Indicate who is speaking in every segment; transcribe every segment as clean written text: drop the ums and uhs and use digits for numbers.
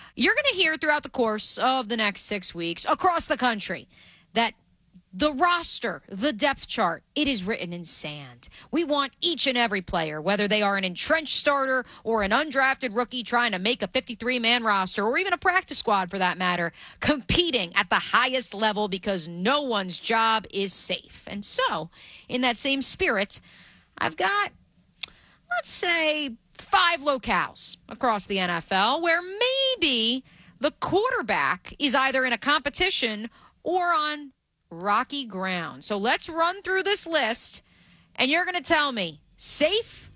Speaker 1: You're going to hear throughout the course of the next 6 weeks across the country that the roster, the depth chart, it is written in sand. We want each and every player, whether they are an entrenched starter or an undrafted rookie trying to make a 53-man roster, or even a practice squad for that matter, competing at the highest level because no one's job is safe. And so, in that same spirit, I've got, let's say, 5 locales across the NFL where maybe the quarterback is either in a competition or on rocky ground. So let's run through this list, and you're going to tell me safe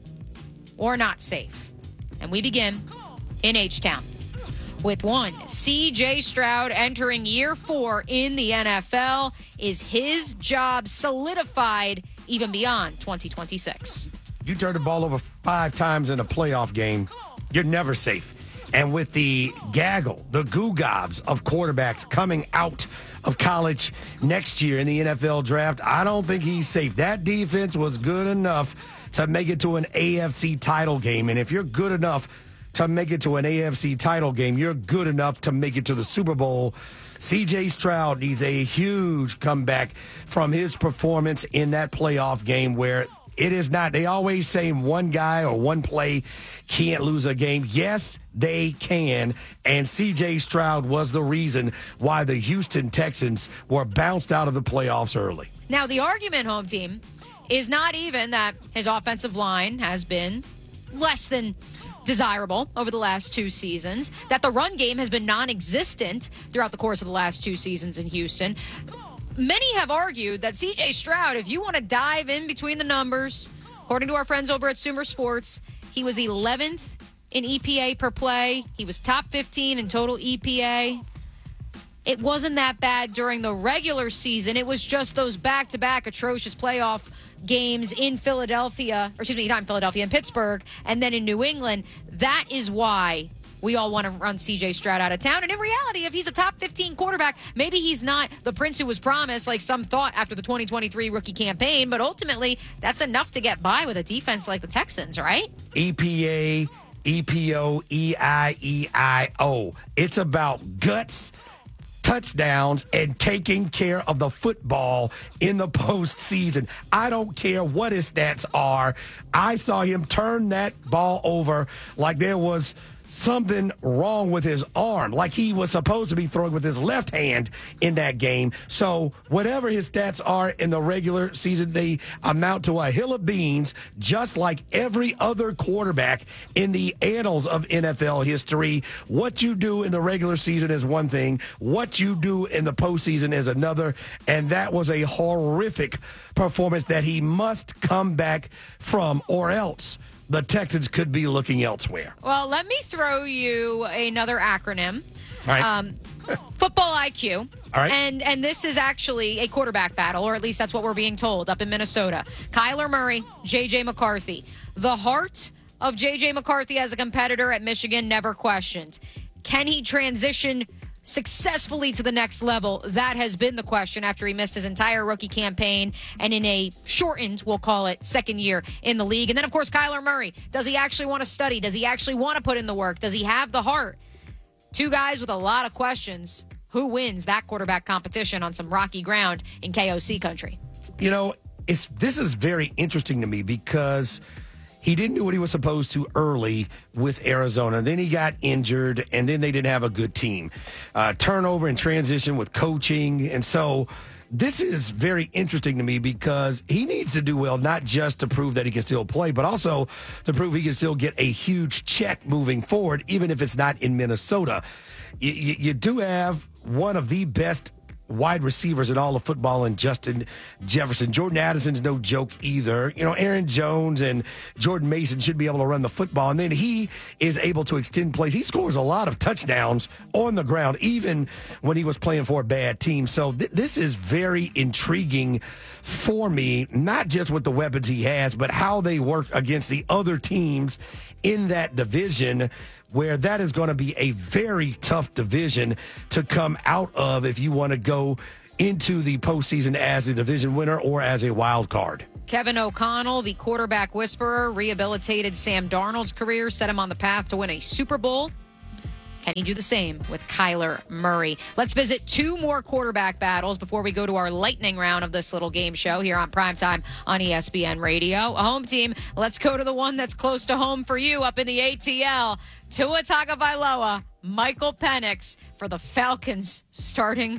Speaker 1: or not safe. And we begin in H-Town with one. C.J. Stroud entering year 4 in the NFL. Is his job solidified even beyond 2026?
Speaker 2: You turn the ball over 5 times in a playoff game, you're never safe. And with the gaggle, the goo-gobs of quarterbacks coming out of college next year in the NFL draft, I don't think he's safe. That defense was good enough to make it to an AFC title game. And if you're good enough to make it to an AFC title game, you're good enough to make it to the Super Bowl. C.J. Stroud needs a huge comeback from his performance in that playoff game where it is not. They always say one guy or one play can't lose a game. Yes, they can. And C.J. Stroud was the reason why the Houston Texans were bounced out of the playoffs early.
Speaker 1: Now, the argument, home team, is not even that his offensive line has been less than desirable over the last 2 seasons, that the run game has been non-existent throughout the course of the last 2 seasons in Houston. Many have argued that C.J. Stroud, if you want to dive in between the numbers, according to our friends over at Sumer Sports, he was 11th in EPA per play. He was top 15 in total EPA. It wasn't that bad during the regular season. It was just those back-to-back atrocious playoff games in Philadelphia, or excuse me, not in Philadelphia, in Pittsburgh, and then in New England. That is why we all want to run C.J. Stroud out of town. And in reality, if he's a top 15 quarterback, maybe he's not the prince who was promised, like some thought after the 2023 rookie campaign. But ultimately, that's enough to get by with a defense like the Texans, right?
Speaker 2: EPA, EPO, EIEIO. It's about guts, touchdowns, and taking care of the football in the postseason. I don't care what his stats are. I saw him turn that ball over like there was something wrong with his arm, like he was supposed to be throwing with his left hand in that game. So whatever his stats are in the regular season, they amount to a hill of beans, just like every other quarterback in the annals of NFL history. What you do in the regular season is one thing. What you do in the postseason is another. And that was a horrific performance that he must come back from, or else the Texans could be looking elsewhere.
Speaker 1: Well, let me throw you another acronym.
Speaker 2: All right.
Speaker 1: Football IQ.
Speaker 2: All right.
Speaker 1: And this is actually a quarterback battle, or at least that's what we're being told up in Minnesota. Kyler Murray, J.J. McCarthy. The heart of J.J. McCarthy as a competitor at Michigan, never questioned. Can he transition successfully to the next level? That has been the question after he missed his entire rookie campaign and in a shortened, we'll call it, second year in the league. And then, of course, Kyler Murray. Does he actually want to study? Does he actually want to put in the work? Does he have the heart? 2 guys with a lot of questions. Who wins that quarterback competition on some rocky ground in KOC country?
Speaker 2: You know, this is very interesting to me because he didn't do what he was supposed to early with Arizona. Then he got injured, and then they didn't have a good team. Turnover and transition with coaching. And so this is very interesting to me because he needs to do well, not just to prove that he can still play, but also to prove he can still get a huge check moving forward, even if it's not in Minnesota. You do have one of the best wide receivers in all of football in Justin Jefferson. Jordan Addison's no joke either. You know, Aaron Jones and Jordan Mason should be able to run the football, and then he is able to extend plays. He scores a lot of touchdowns on the ground, even when he was playing for a bad team. So this is very intriguing for me, not just with the weapons he has, but how they work against the other teams in that division, where that is going to be a very tough division to come out of if you want to go into the postseason as a division winner or as a wild card.
Speaker 1: Kevin O'Connell, the quarterback whisperer, rehabilitated Sam Darnold's career, set him on the path to win a Super Bowl. Can he do the same with Kyler Murray? Let's visit two more quarterback battles before we go to our lightning round of this little game show here on Primetime on ESPN Radio. A home team, let's go to the one that's close to home for you up in the ATL. Tua Tagovailoa, Michael Penix for the Falcons starting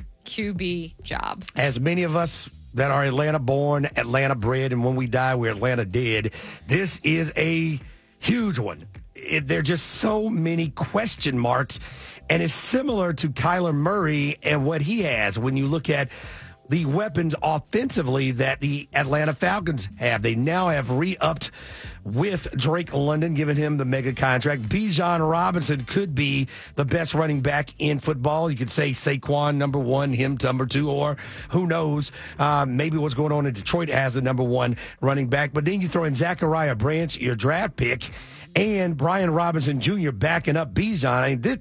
Speaker 1: QB job.
Speaker 2: As many of us that are Atlanta born, Atlanta bred, and when we die, we're Atlanta dead, this is a huge one. There are just so many question marks, and it's similar to Kyler Murray and what he has when you look at the weapons offensively that the Atlanta Falcons have. They now have re-upped with Drake London, giving him the mega contract. Bijan Robinson could be the best running back in football. You could say Saquon number one, him number two, or who knows, maybe what's going on in Detroit has the number one running back. But then you throw in Zachariah Branch, your draft pick, and Brian Robinson Jr. backing up Bijan. I mean,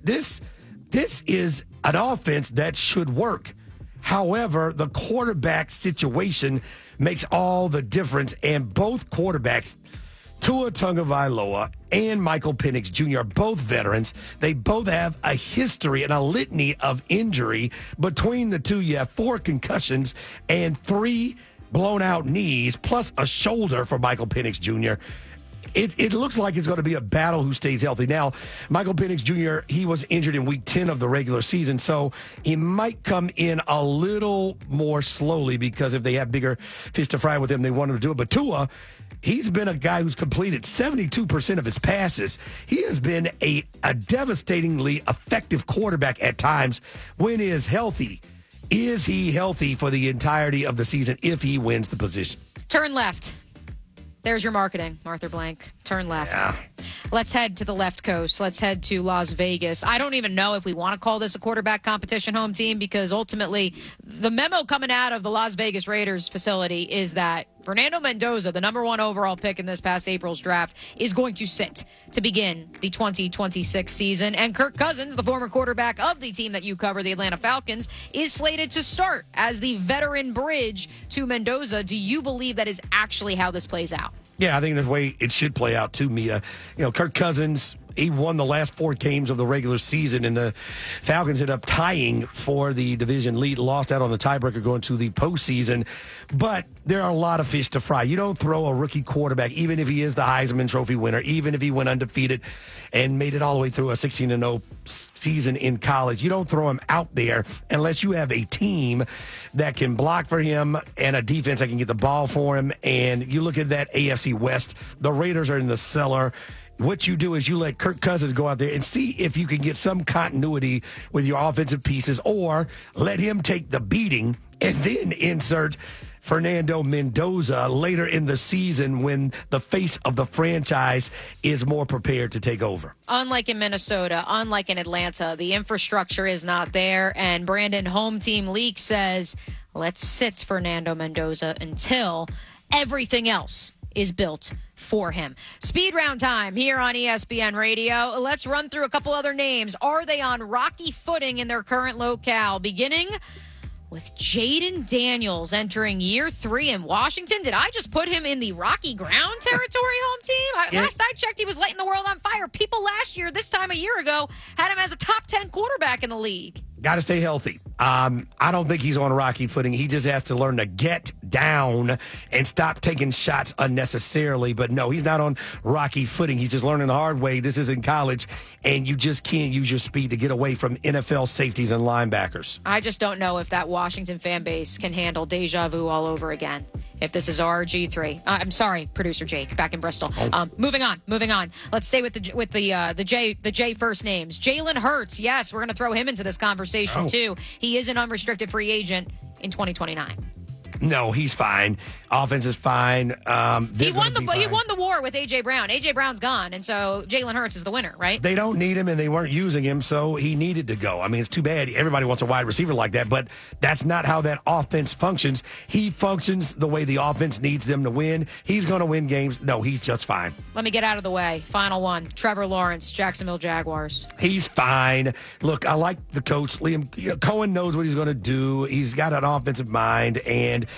Speaker 2: this is an offense that should work. However, the quarterback situation makes all the difference, and both quarterbacks, Tua Tagovailoa and Michael Penix Jr., are both veterans. They both have a history and a litany of injury. Between the two, you have 4 concussions and 3 blown-out knees, plus a shoulder for Michael Penix Jr. It looks like it's going to be a battle who stays healthy. Now, Michael Penix Jr., he was injured in week 10 of the regular season, so he might come in a little more slowly because if they have bigger fish to fry with him, they want him to do it. But Tua, he's been a guy who's completed 72% of his passes. He has been a devastatingly effective quarterback at times when he is healthy. Is he healthy for the entirety of the season if he wins the position?
Speaker 1: Turn left. There's your marketing, Arthur Blank. Turn left.
Speaker 2: Yeah.
Speaker 1: Let's head to the left coast. Let's head to Las Vegas. I don't even know if we want to call this a quarterback competition home team because ultimately the memo coming out of the Las Vegas Raiders facility is that Fernando Mendoza, the number 1 overall pick in this past April's draft, is going to sit to begin the 2026 season. And Kirk Cousins, the former quarterback of the team that you cover, the Atlanta Falcons, is slated to start as the veteran bridge to Mendoza. Do you believe that is actually how this plays out?
Speaker 2: Yeah, I think that's the way it should play out too, Mia. You know, Kirk Cousins, he won the last 4 games of the regular season, and the Falcons ended up tying for the division lead, lost out on the tiebreaker going to the postseason. But there are a lot of fish to fry. You don't throw a rookie quarterback, even if he is the Heisman Trophy winner, even if he went undefeated and made it all the way through a 16-0 season in college. You don't throw him out there unless you have a team that can block for him and a defense that can get the ball for him. And you look at that AFC West, the Raiders are in the cellar. What you do is you let Kirk Cousins go out there and see if you can get some continuity with your offensive pieces, or let him take the beating and then insert Fernando Mendoza later in the season when the face of the franchise is more prepared to take over.
Speaker 1: Unlike in Minnesota, unlike in Atlanta, the infrastructure is not there. And Brandon Home Team Leak says, let's sit Fernando Mendoza until everything else is built for him. Speed round time here on ESPN Radio. Let's run through a couple other names. Are they on rocky footing in their current locale? Beginning with Jaden Daniels entering year 3 in Washington. Did I just put him in the rocky ground territory, home team? Last I checked, he was lighting the world on fire. People last year, this time a year ago, had him as a top 10 quarterback in the league.
Speaker 2: Got to stay healthy. I don't think he's on rocky footing. He just has to learn to get down and stop taking shots unnecessarily. But no, he's not on rocky footing. He's just learning the hard way. This is in college, and you just can't use your speed to get away from NFL safeties and linebackers.
Speaker 1: I just don't know if that Washington fan base can handle deja vu all over again. If this is RG3, I'm sorry, producer Jake, back in Bristol. Moving on. Let's stay with the J first names. Jalen Hurts, yes, we're going to throw him into this conversation too. He is an unrestricted free agent in 2029.
Speaker 2: No, he's fine. Offense is fine.
Speaker 1: He won the war with A.J. Brown. A.J. Brown's gone, and so Jalen Hurts is the winner, right?
Speaker 2: They don't need him, and they weren't using him, so he needed to go. I mean, it's too bad. Everybody wants a wide receiver like that, but that's not how that offense functions. He functions the way the offense needs them to win. He's going to win games. No, he's just fine.
Speaker 1: Let me get out of the way. Final one. Trevor Lawrence, Jacksonville Jaguars.
Speaker 2: He's fine. Look, I like the coach. Liam Cohen knows what he's going to do. He's got an offensive mind, and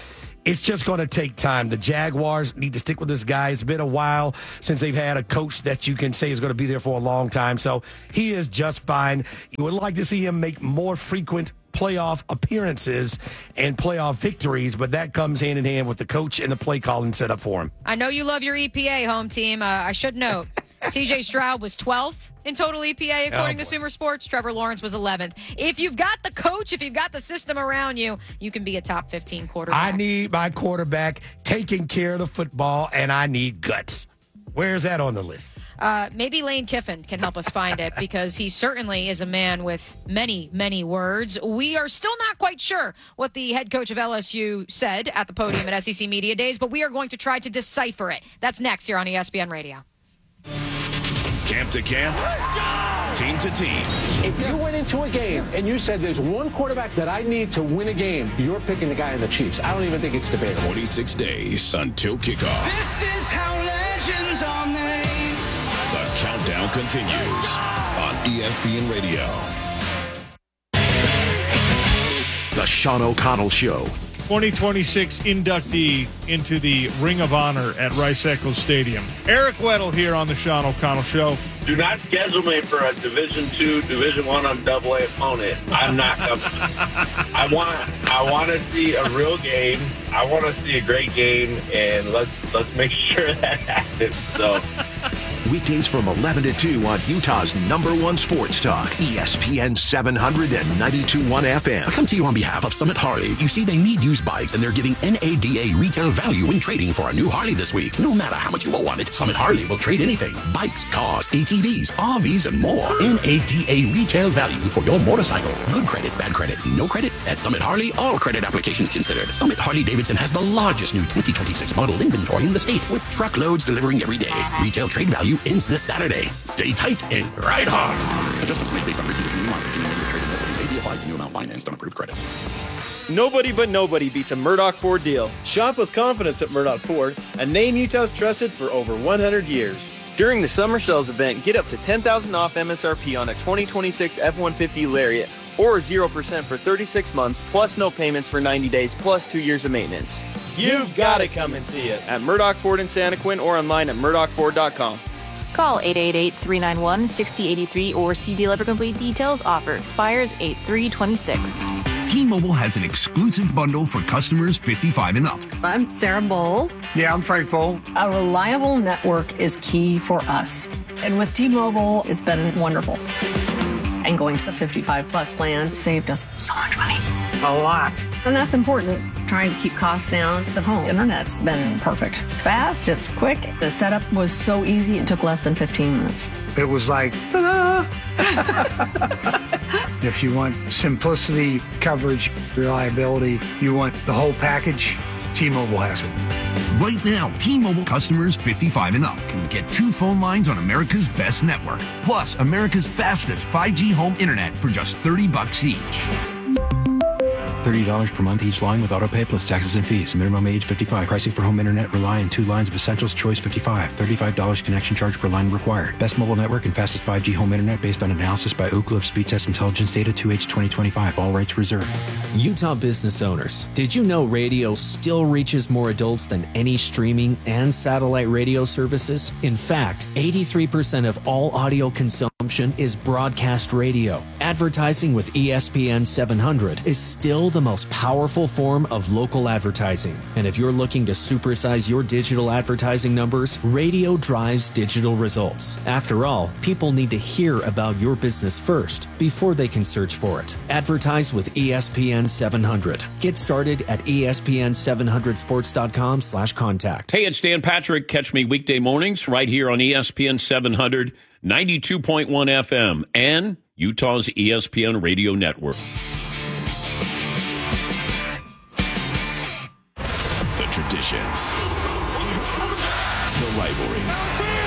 Speaker 2: it's just going to take time. The Jaguars need to stick with this guy. It's been a while since they've had a coach that you can say is going to be there for a long time. So he is just fine. You would like to see him make more frequent playoff appearances and playoff victories, but that comes hand in hand with the coach and the play calling set up for him.
Speaker 1: I know you love your EPA, home team. I should note, C.J. Stroud was 12th in total EPA, according to Sumer Sports. Trevor Lawrence was 11th. If you've got the coach, if you've got the system around you, you can be a top 15 quarterback.
Speaker 2: I need my quarterback taking care of the football, and I need guts. Where's that on the list?
Speaker 1: Maybe Lane Kiffin can help us find it, because he certainly is a man with many, many words. We are still not quite sure what the head coach of LSU said at the podium at SEC Media Days, but we are going to try to decipher it. That's next here on ESPN Radio.
Speaker 3: Camp to camp, team to team.
Speaker 4: If you went into a game and you said there's one quarterback that I need to win a game, you're picking the guy in the Chiefs. I don't even think it's debatable.
Speaker 3: 46 days until kickoff.
Speaker 5: This is how legends are made.
Speaker 3: The countdown continues on ESPN Radio. The Sean O'Connell Show.
Speaker 6: 2026 inductee into the Ring of Honor at Rice-Eccles Stadium. Eric Weddle here on the Sean O'Connell Show.
Speaker 7: Do not schedule me for a Division II, Division I on AA opponent. I'm not coming. I want to see a real game. I want to see a great game, and let's make sure that happens. So.
Speaker 3: Weekdays from 11 to 2 on Utah's #1 sports talk, ESPN 700 and 92.1 FM.
Speaker 8: I come to you on behalf of Summit Harley. You see, they need used bikes, and they're giving NADA retail value when trading for a new Harley this week. No matter how much you owe on it, Summit Harley will trade anything. Bikes, cars, ATVs, RVs, and more. NADA retail value for your motorcycle. Good credit, bad credit, no credit. At Summit Harley, all credit applications considered. Summit Harley-Davidson has the largest new 2026 model inventory in the state, with truckloads delivering every day. Retail trade value ends this Saturday. Stay tight and ride hard. Adjustments made based on reviews and new market. Trading may be applied to new amount financed on approved credit.
Speaker 9: Nobody but nobody beats a Murdoch Ford deal.
Speaker 10: Shop with confidence at Murdoch Ford, a name Utah's trusted for over 100 years.
Speaker 9: During the summer sales event, get up to $10,000 off MSRP on a 2026 F-150 Lariat, or 0% for 36 months, plus no payments for 90 days, plus 2 years of maintenance.
Speaker 10: You've got to come and see us.
Speaker 9: At Murdoch Ford in Santaquin or online at murdochford.com.
Speaker 11: Call 888-391-6083 or see dealer for complete details. Offer expires 8/3/26.
Speaker 8: T-Mobile has an exclusive bundle for customers 55 and up.
Speaker 12: I'm Sarah Bowl.
Speaker 13: Yeah, I'm Frank Bowl.
Speaker 12: A reliable network is key for us. And with T-Mobile, it's been wonderful. And going to the 55-plus plan saved us so much money.
Speaker 13: A lot.
Speaker 12: And that's important. Trying to keep costs down. The home internet's been perfect. It's fast, it's quick. The setup was so easy, it took less than 15 minutes.
Speaker 13: It was like, ta-da! If you want simplicity, coverage, reliability, you want the whole package, T-Mobile has it.
Speaker 8: Right now, T-Mobile customers 55 and up can get 2 phone lines on America's best network, plus America's fastest 5G home internet for just $30 each.
Speaker 14: $30 per month each line with autopay plus taxes and fees. Minimum age 55. Pricing for home internet rely on 2 lines of Essentials Choice 55. $35 connection charge per line required. Best mobile network and fastest 5G home internet based on analysis by Ookla of Speed Test Intelligence Data 2H 2025. All rights reserved.
Speaker 15: Utah business owners, did you know radio still reaches more adults than any streaming and satellite radio services? In fact, 83% of all audio consumption is broadcast radio. Advertising with ESPN 700 is still the most powerful form of local advertising. And if you're looking to supersize your digital advertising numbers, radio drives digital results. After all, people need to hear about your business first before they can search for it. Advertise with ESPN 700. Get started at ESPN700sports.com/contact.
Speaker 16: Hey, it's Dan Patrick. Catch me weekday mornings right here on ESPN 700, 92.1 FM, and Utah's ESPN Radio Network.
Speaker 3: The traditions, the rivalries,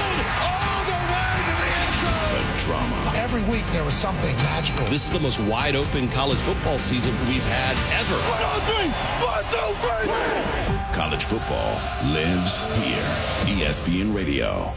Speaker 3: the drama.
Speaker 17: Every week there was something magical.
Speaker 18: This is the most wide open college football season we've had ever.
Speaker 3: 1, 2, 3. College football lives here. ESPN Radio.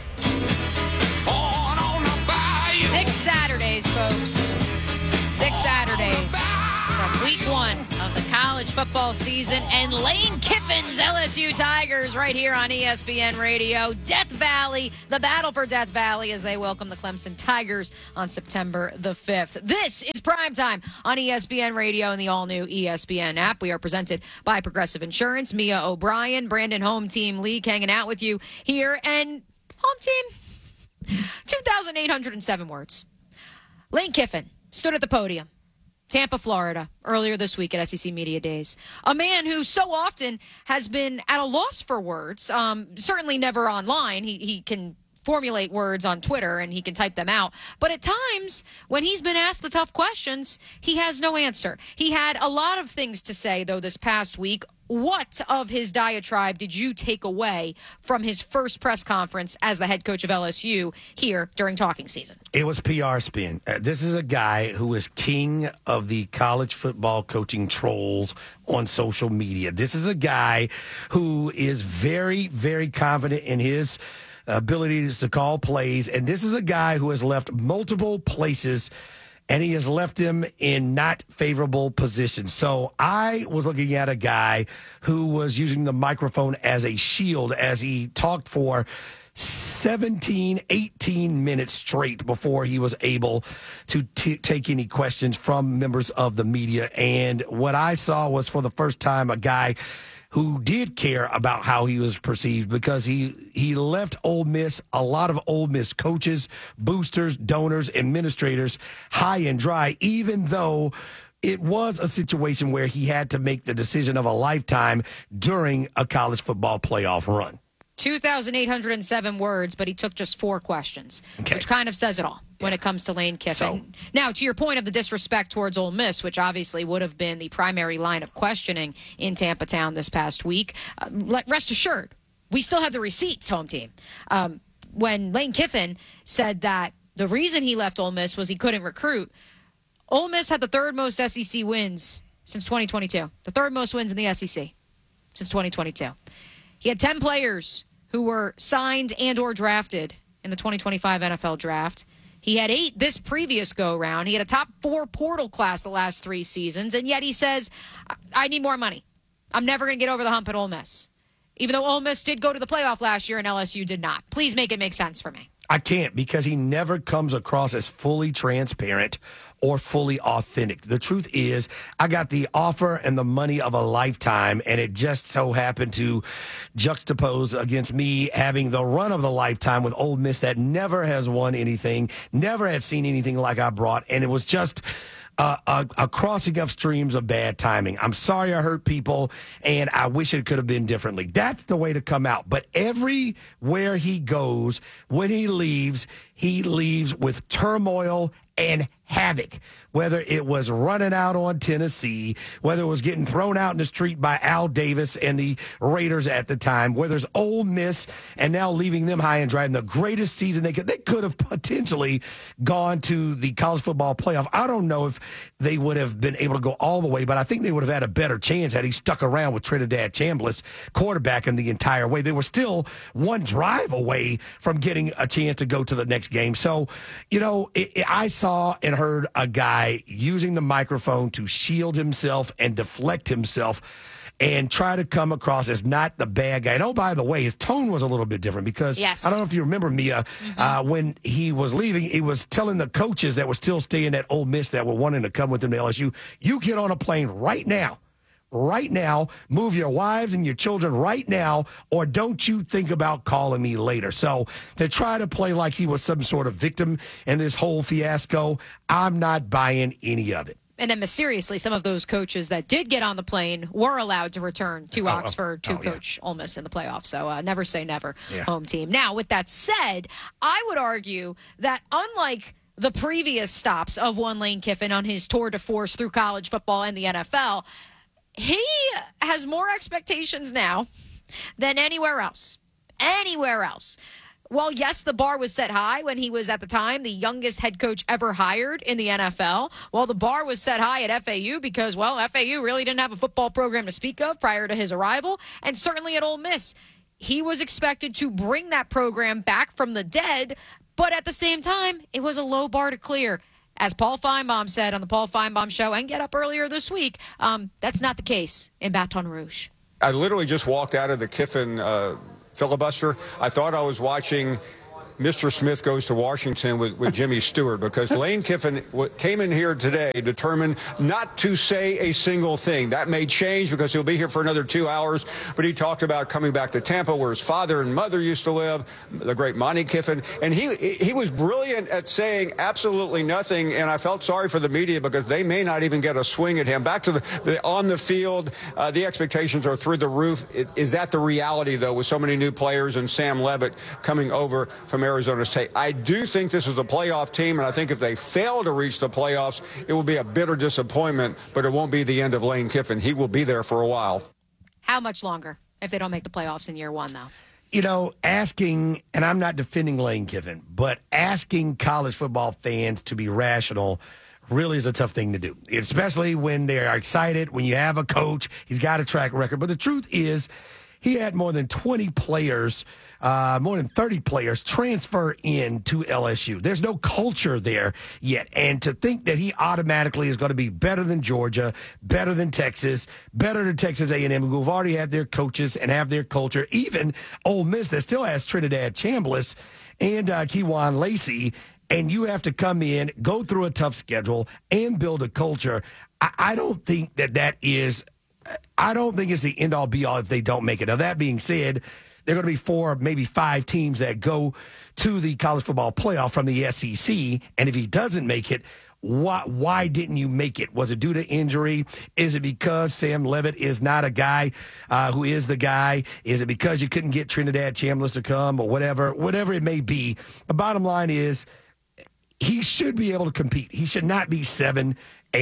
Speaker 1: 6 Saturdays, folks. 6 Saturdays from Week 1 of the college football season, and Lane Kiffin's LSU Tigers right here on ESPN Radio. Death Valley, the battle for Death Valley as they welcome the Clemson Tigers on September the 5th. This is Primetime on ESPN Radio and the all-new ESPN app. We are presented by Progressive Insurance. Mia O'Brien, Brandon Home Team League hanging out with you here. And Home Team, 2,807 words. Lane Kiffin stood at the podium, Tampa, Florida, earlier this week at SEC Media Days. A man who so often has been at a loss for words, certainly never online. He can formulate words on Twitter and he can type them out. But at times, when he's been asked the tough questions, he has no answer. He had a lot of things to say, though, this past week. What of his diatribe did you take away from his first press conference as the head coach of LSU here during talking season?
Speaker 2: It was PR spin. This is a guy who is king of the college football coaching trolls on social media. This is a guy who is very, very confident in his abilities to call plays. And this is a guy who has left multiple places, and he has left them in not favorable positions. So I was looking at a guy who was using the microphone as a shield as he talked for 17, 18 minutes straight before he was able to take any questions from members of the media. And what I saw was, for the first time, a guy who did care about how he was perceived, because he left Ole Miss, a lot of Ole Miss coaches, boosters, donors, administrators high and dry, even though it was a situation where he had to make the decision of a lifetime during a college football playoff run.
Speaker 1: 2,807 words, but he took just 4 questions, which kind of says it all when it comes to Lane Kiffin. Now, to your point of the disrespect towards Ole Miss, which obviously would have been the primary line of questioning in Tampa Town this past week, rest assured, we still have the receipts, Home Team. When Lane Kiffin said that the reason he left Ole Miss was he couldn't recruit, Ole Miss had the 3rd most SEC wins since 2022, the 3rd most wins in the SEC since 2022. He had 10 players who were signed and or drafted in the 2025 NFL draft. He had 8 this previous go-round. He had a top 4 portal class the last 3 seasons, and yet he says, I need more money. I'm never going to get over the hump at Ole Miss. Even though Ole Miss did go to the playoff last year and LSU did not. Please make it make sense for me.
Speaker 2: I can't, because he never comes across as fully transparent or fully authentic. The truth is, I got the offer and the money of a lifetime, and it just so happened to juxtapose against me having the run of the lifetime with Ole Miss that never has won anything, never had seen anything like I brought, and it was just a crossing of streams of bad timing. I'm sorry I hurt people, and I wish it could have been differently. That's the way to come out. But everywhere he goes, when he leaves with turmoil and havoc, whether it was running out on Tennessee, whether it was getting thrown out in the street by Al Davis and the Raiders at the time, whether it's Ole Miss and now leaving them high and dry in the greatest season they could have potentially gone to the college football playoff. I don't know if they would have been able to go all the way, but I think they would have had a better chance had he stuck around with Trinidad Chambliss quarterbacking the entire way. They were still one drive away from getting a chance to go to the next game. So, I saw and heard a guy using the microphone to shield himself and deflect himself and try to come across as not the bad guy. And oh, by the way, his tone was a little bit different because I don't know if you remember, Mia, when he was leaving, he was telling the coaches that were still staying at Ole Miss that were wanting to come with him to LSU, you get on a plane right now, move your wives and your children right now, or don't you think about calling me later. So to try to play like he was some sort of victim in this whole fiasco, I'm not buying any of it.
Speaker 1: And then mysteriously, some of those coaches that did get on the plane were allowed to return to Oxford to coach Ole Miss in the playoffs. So never say never, Home Team. Now, with that said, I would argue that unlike the previous stops of one Lane Kiffin on his tour de force through college football and the NFL, he has more expectations now than anywhere else. Well, yes, the bar was set high when he was, at the time, the youngest head coach ever hired in the NFL. Well, the bar was set high at FAU because, well, FAU really didn't have a football program to speak of prior to his arrival. And certainly at Ole Miss, he was expected to bring that program back from the dead. But at the same time, it was a low bar to clear. as Paul Feinbaum said on the Paul Feinbaum Show and Get Up earlier this week, that's not the case in Baton Rouge.
Speaker 19: I literally just walked out of the Kiffin filibuster. I thought I was watching Mr. Smith Goes to Washington with Jimmy Stewart, because Lane Kiffin came in here today determined not to say a single thing. That may change because he'll be here for another 2 hours, but he talked about coming back to Tampa where his father and mother used to live, the great Monty Kiffin, and he was brilliant at saying absolutely nothing, and I felt sorry for the media because they may not even get a swing at him. Back to the on the field, the expectations are through the roof. Is that the reality, though, with so many new players and Sam Levitt coming over from Arizona State? I do think this is a playoff team, and I think if they fail to reach the playoffs, it will be a bitter disappointment, but it won't be the end of Lane Kiffin. He will be there for a while.
Speaker 1: How much longer if they don't make the playoffs in year one, though?
Speaker 2: You know, asking, and I'm not defending Lane Kiffin, but asking college football fans to be rational really is a tough thing to do, especially when they're excited, when you have a coach, he's got a track record. But the truth is, he had more than 20 players, more than 30 players transfer in to LSU. There's no culture there yet. And to think that he automatically is going to be better than Georgia, better than Texas, better than Texas A&M, who have already had their coaches and have their culture, even Ole Miss that still has Trinidad Chambliss and Kewan Lacey, and you have to come in, go through a tough schedule, and build a culture. I don't think that is... I don't think it's the end-all, be-all if they don't make it. Now, that being said, there are going to be 4, maybe 5 teams that go to the college football playoff from the SEC, and if he doesn't make it, why didn't you make it? Was it due to injury? Is it because Sam Levitt is not a guy who is the guy? Is it because you couldn't get Trinidad Chambliss to come or whatever it may be? The bottom line is he should be able to compete. He should not be 7-5.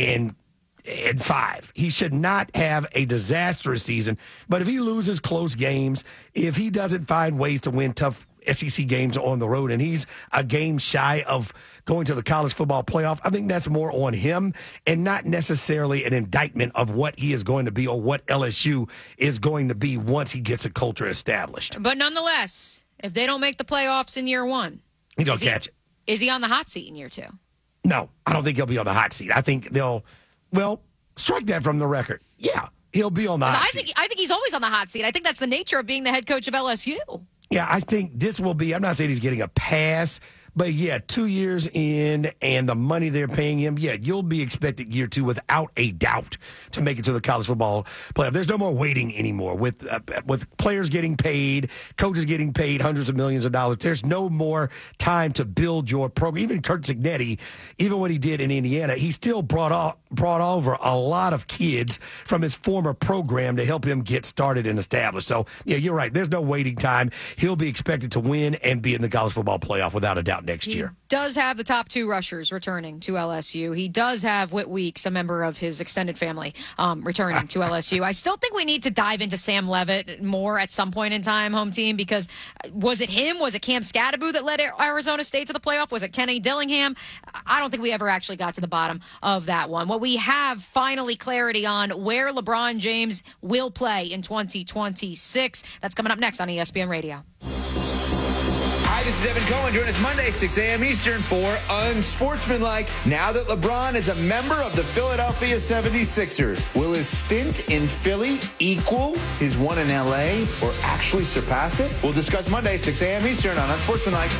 Speaker 2: He should not have a disastrous season. But if he loses close games, if he doesn't find ways to win tough SEC games on the road, and he's a game shy of going to the college football playoff, I think that's more on him and not necessarily an indictment of what he is going to be or what LSU is going to be once he gets a culture established.
Speaker 1: But nonetheless, if they don't make the playoffs in year one,
Speaker 2: he don't catch it.
Speaker 1: Is he on the hot seat in year 2?
Speaker 2: No, I don't think he'll be on the hot seat. I think well, strike that from the record. Yeah, he'll be on the hot seat.
Speaker 1: I think he's always on the hot seat. I think that's the nature of being the head coach of LSU.
Speaker 2: Yeah, I think this will be, I'm not saying he's getting a pass, but yeah, 2 years in and the money they're paying him, yeah, you'll be expected year 2 without a doubt to make it to the college football playoff. There's no more waiting anymore with players getting paid, coaches getting paid hundreds of millions of dollars. There's no more time to build your program. Even Kurt Cignetti, even what he did in Indiana, he still brought over a lot of kids from his former program to help him get started and established. So, yeah, you're right. There's no waiting time. He'll be expected to win and be in the college football playoff without a doubt next year.
Speaker 1: He does have the top 2 rushers returning to LSU. He does have Whit Weeks, a member of his extended family, returning to LSU. I still think we need to dive into Sam Levitt more at some point in time, home team, because was it him? Was it Cam Scatterbo that led Arizona State to the playoff? Was it Kenny Dillingham? I don't think we ever actually got to the bottom of that one. What we have finally clarity on where LeBron James will play in 2026. That's coming up next on ESPN Radio.
Speaker 20: Hi, this is Evan Cohen. Join us Monday, 6 a.m. Eastern for Unsportsmanlike. Now that LeBron is a member of the Philadelphia 76ers, will his stint in Philly equal his one in L.A. or actually surpass it? We'll discuss Monday, 6 a.m. Eastern on Unsportsmanlike.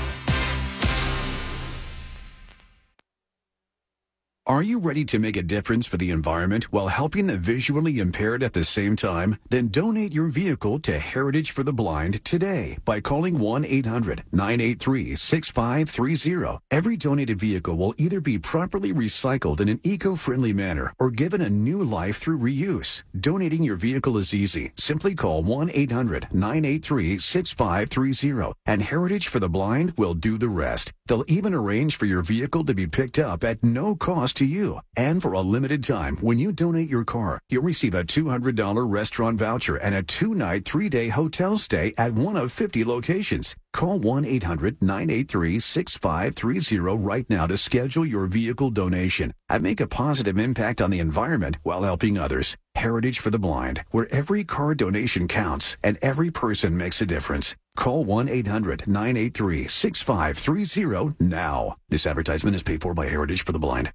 Speaker 21: Are you ready to make a difference for the environment while helping the visually impaired at the same time? Then donate your vehicle to Heritage for the Blind today by calling 1-800-983-6530. Every donated vehicle will either be properly recycled in an eco-friendly manner or given a new life through reuse. Donating your vehicle is easy. Simply call 1-800-983-6530 and Heritage for the Blind will do the rest. They'll even arrange for your vehicle to be picked up at no cost to you. And for a limited time, when you donate your car, you'll receive a $200 restaurant voucher and a 2-night, 3-day hotel stay at one of 50 locations. Call 1-800-983-6530 right now to schedule your vehicle donation and make a positive impact on the environment while helping others. Heritage for the Blind, where every car donation counts and every person makes a difference. Call 1-800-983-6530 now. This advertisement is paid for by Heritage for the Blind.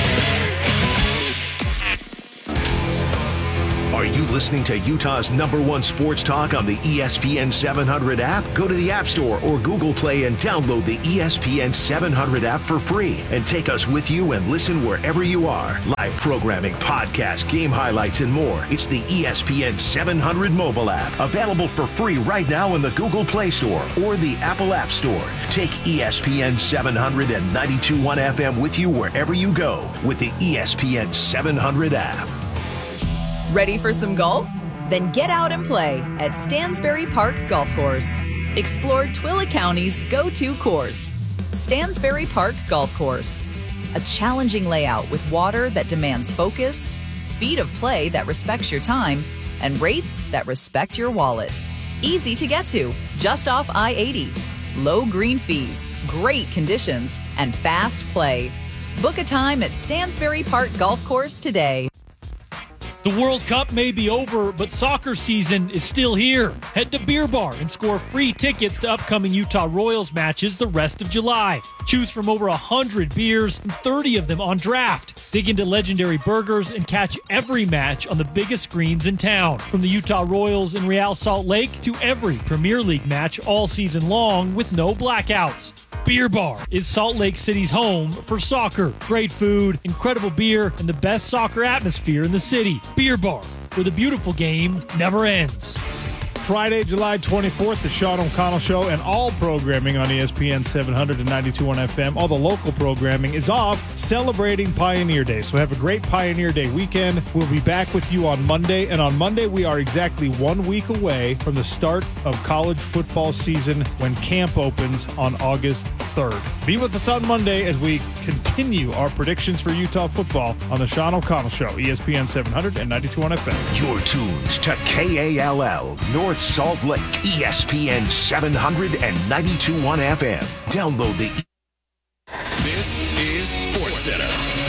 Speaker 3: Are you listening to Utah's #1 sports talk on the ESPN 700 app? Go to the App Store or Google Play and download the ESPN 700 app for free and take us with you and listen wherever you are. Live programming, podcasts, game highlights, and more. It's the ESPN 700 mobile app, available for free right now in the Google Play Store or the Apple App Store. Take ESPN 700 and 92.1 FM with you wherever you go with the ESPN 700 app.
Speaker 4: Ready for some golf? Then get out and play at Stansbury Park Golf Course. Explore Twilla County's go-to course, Stansbury Park Golf Course. A challenging layout with water that demands focus, speed of play that respects your time, and rates that respect your wallet. Easy to get to, just off I-80. Low green fees, great conditions, and fast play. Book a time at Stansbury Park Golf Course today.
Speaker 22: The World Cup may be over, but soccer season is still here. Head to Beer Bar and score free tickets to upcoming Utah Royals matches the rest of July. Choose from over 100 beers and 30 of them on draft. Dig into legendary burgers and catch every match on the biggest screens in town. From the Utah Royals in Real Salt Lake to every Premier League match all season long with no blackouts. Beer Bar is Salt Lake City's home for soccer. Great food, incredible beer, and the best soccer atmosphere in the city. Beer Bar, where the beautiful game never ends.
Speaker 6: Friday, July 24th, the Sean O'Connell Show and all programming on ESPN 700 and 92.1 FM. All the local programming is off, celebrating Pioneer Day. So have a great Pioneer Day weekend. We'll be back with you on Monday. And on Monday, we are exactly 1 week away from the start of college football season when camp opens on August 3rd. Be with us on Monday as we continue our predictions for Utah football on the Sean O'Connell Show, ESPN 700 and 92.1 FM.
Speaker 3: You're tuned to KALL, North Salt Lake, ESPN 700 and 92.1 FM. Download the...
Speaker 8: This is SportsCenter.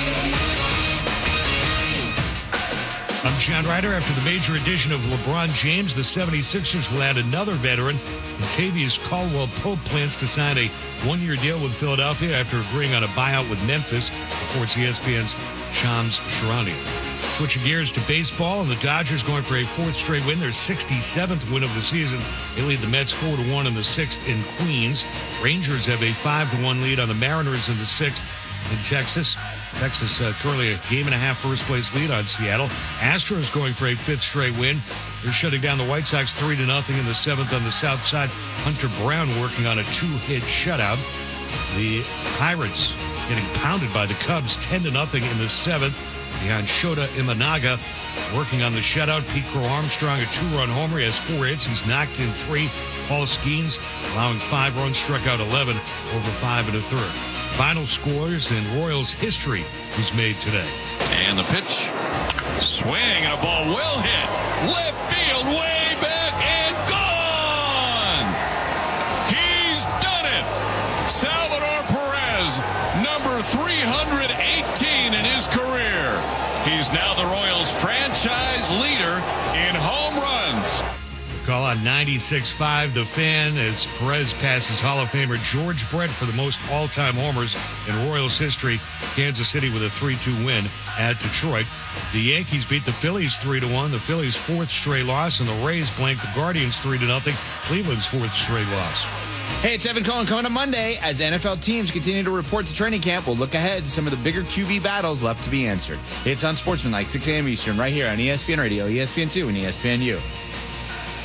Speaker 23: I'm John Ryder. After the major addition of LeBron James, the 76ers will add another veteran. Latavius Caldwell-Pope plans to sign a one-year deal with Philadelphia after agreeing on a buyout with Memphis, reports ESPN's Shams Charania. Switching gears to baseball, and the Dodgers going for a fourth straight win, their 67th win of the season. They lead the Mets 4-1 in the sixth in Queens. Rangers have a 5-1 lead on the Mariners in the sixth in Texas. Texas currently a game-and-a-half first-place lead on Seattle. Astros going for a fifth straight win. They're shutting down the White Sox 3-0 in the seventh on the south side. Hunter Brown working on a two-hit shutout. The Pirates getting pounded by the Cubs 10-0 in the seventh. Behind Shota Imanaga working on the shutout. Pete Crow Armstrong, a two-run homer. He has 4 hits. He's knocked in 3. Paul Skeens allowing 5 runs, struck out 11 over 5 1/3. Final scores in Royals history was made today.
Speaker 18: And the pitch. Swing and a ball well hit. Left field, way back and gone. He's done it. Salvador Perez, number 318 in his career. He's now the Royals franchise leader in home runs.
Speaker 23: Call on 96.5 The Fan as Perez passes Hall of Famer George Brett for the most all-time homers in Royals history. Kansas City with a 3-2 win at Detroit. The Yankees beat the Phillies 3-1. The Phillies' fourth straight loss, and the Rays blanked the Guardians 3-0. Cleveland's fourth straight loss.
Speaker 20: Hey, it's Evan Cohen coming up Monday. As NFL teams continue to report to training camp, we'll look ahead to some of the bigger QB battles left to be answered. It's on Sportsmanlike, 6 a.m. Eastern, right here on ESPN Radio, ESPN2, and ESPNU.